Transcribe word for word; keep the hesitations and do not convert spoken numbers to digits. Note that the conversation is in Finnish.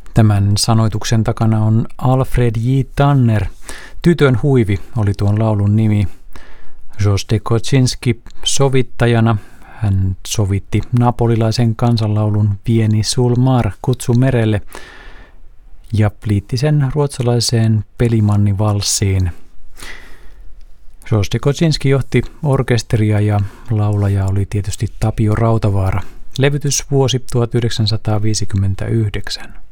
Tämän sanoituksen takana on Alfred J. Tanner. Tytön huivi oli tuon laulun nimi. Jos Kocinski sovittajana. Hän sovitti napolilaisen kansanlaulun Vieni sul mar, Kutsu merelle, ja liitti sen ruotsalaiseen Pelimanni-valssiin. Jos Kocinski johti orkesteria ja laulaja oli tietysti Tapio Rautavaara. Levytysvuosi tuhatyhdeksänsataaviisikymmentäyhdeksän.